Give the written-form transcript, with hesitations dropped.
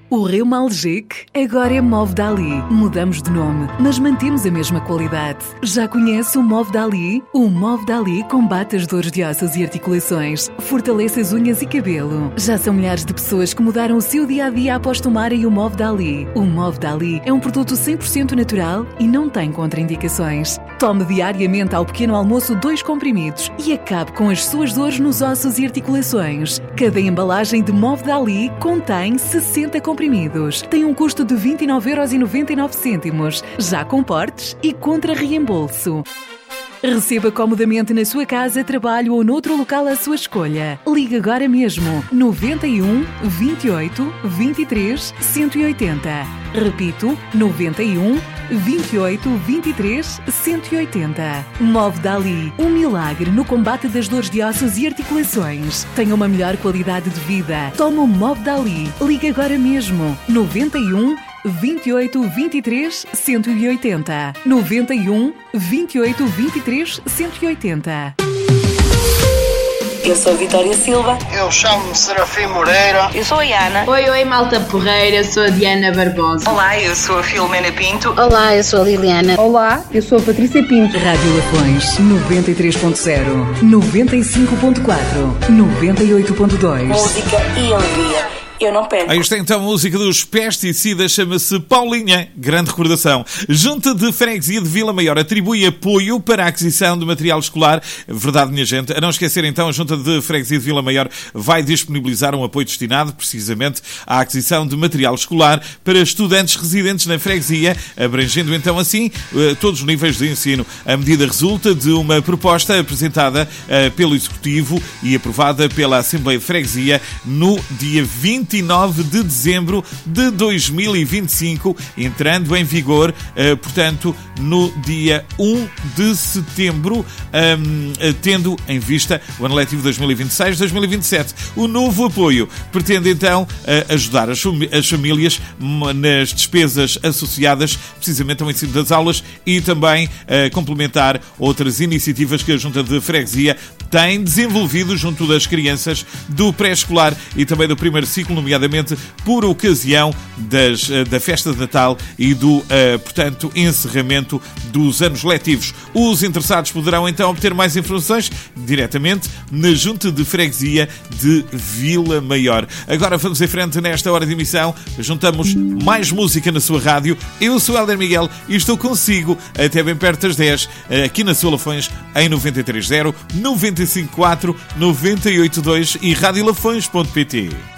O Reumalgic agora é Movdali. Mudamos de nome, mas mantemos a mesma qualidade. Já conhece o Movdali? O Movdali combate as dores de ossos e articulações, fortalece as unhas e cabelo. Já são milhares de pessoas que mudaram o seu dia-a-dia após tomarem o Movdali. O Movdali é um produto 100% natural e não tem contraindicações. Tome diariamente ao pequeno almoço 2 comprimidos e acabe com as suas dores nos ossos e articulações. Cada embalagem de Movdali contém 60 comprimidos. Tem um custo de 29,99€, já com portes e contra reembolso. Receba comodamente na sua casa, trabalho ou noutro local à sua escolha. Ligue agora mesmo 91 28 23 180. Repito, 91 28 23 180. Movdali, um milagre no combate das dores de ossos e articulações. Tenha uma melhor qualidade de vida. Tome o Movdali. Ligue agora mesmo 91 28 23 180. 91 28 23 180. Eu sou a Vitória Silva. Eu chamo-me Serafim Moreira. Eu sou a Ana. Oi, malta porreira, sou a Diana Barbosa. Olá, eu sou a Filomena Pinto. Olá, eu sou a Liliana. Olá, eu sou a Patrícia Pinto. Rádio Lafões 93.0, 95.4, 98.2. Música e alegria. Eu não perco. Aí está então a música dos Pesticidas, chama-se Paulinha. Grande recordação. Junta de Freguesia de Vila Maior atribui apoio para a aquisição de material escolar. Verdade, minha gente. A não esquecer então, a Junta de Freguesia de Vila Maior vai disponibilizar um apoio destinado precisamente à aquisição de material escolar para estudantes residentes na freguesia, abrangendo então assim todos os níveis de ensino. A medida resulta de uma proposta apresentada pelo Executivo e aprovada pela Assembleia de Freguesia no dia 29 de dezembro de 2025, entrando em vigor, portanto, no dia 1 de setembro, tendo em vista o ano letivo 2026-2027. O novo apoio pretende, então, ajudar as famílias nas despesas associadas, precisamente ao ensino das aulas e também complementar outras iniciativas que a Junta de Freguesia tem desenvolvido junto das crianças do pré-escolar e também do primeiro ciclo, nomeadamente por ocasião da festa de Natal e do, portanto, encerramento dos anos letivos. Os interessados poderão então obter mais informações diretamente na Junta de Freguesia de Vila Maior. Agora vamos em frente nesta hora de emissão. Juntamos mais música na sua rádio. Eu sou Helder Miguel e estou consigo até bem perto das 10, aqui na sua Lafões, em 93.0, 95.4, 98.2 e radiolafões.pt.